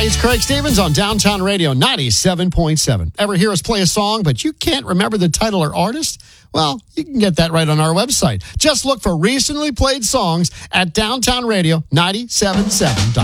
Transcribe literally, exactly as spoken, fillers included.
it's Craig Stevens on Downtown Radio ninety-seven point seven. Ever hear us play a song, but you can't remember the title or artist? Well, you can get that right on our website. Just look for recently played songs at Downtown Radio ninety-seven point seven.